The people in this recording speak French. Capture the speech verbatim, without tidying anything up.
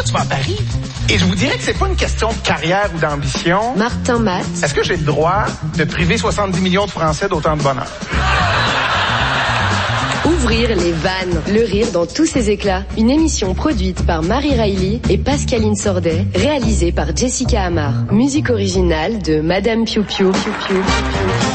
tu vas à Paris. Et je vous dirais que c'est pas une question de carrière ou d'ambition. Martin Matt. Est-ce que j'ai le droit de priver soixante-dix millions de Français d'autant de bonheur? Ouvrir les vannes. Le rire dans tous ses éclats. Une émission produite par Marie Riley et Pascaline Sordet, réalisée par Jessica Amar. Musique originale de Madame Piu Piu. Piu Piu.